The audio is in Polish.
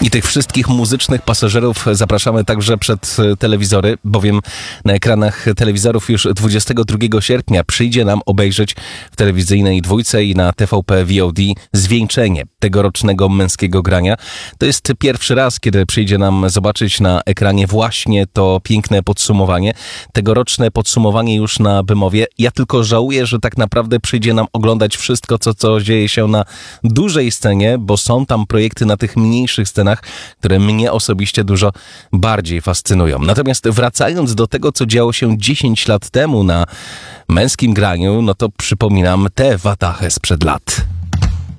I tych wszystkich muzycznych pasażerów zapraszamy także przed telewizory, bowiem na ekranach telewizorów już 22 sierpnia przyjdzie nam obejrzeć w telewizyjnej dwójce i na TVP VOD zwieńczenie tegorocznego męskiego grania. To jest pierwszy raz, kiedy przyjdzie nam zobaczyć na ekranie właśnie to piękne podsumowanie. Tegoroczne podsumowanie już na Bemowie. Ja tylko żałuję, że tak naprawdę przyjdzie nam oglądać wszystko, co dzieje się na dużej scenie, bo są tam projekty na tych mniejszych scenach, które mnie osobiście dużo bardziej fascynują. Natomiast wracając do tego, co działo się 10 lat temu na męskim graniu, no to przypominam tę watachę sprzed lat.